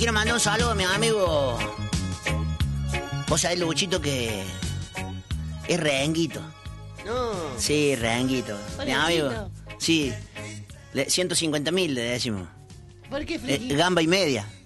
quiero mandar un saludo a mi amigo. Vos sabés, Luchito, que es renguito. No. Sí, renguito. Hola, Mi amigo. Luchito. Sí. 150.000 le decimos. ¿Por qué, Flequi? Gamba y media.